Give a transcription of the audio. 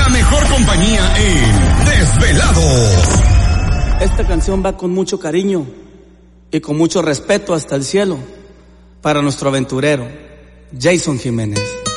La mejor compañía en Desvelados. Esta canción va con mucho cariño y con mucho respeto hasta el cielo para nuestro aventurero, Jason Jiménez.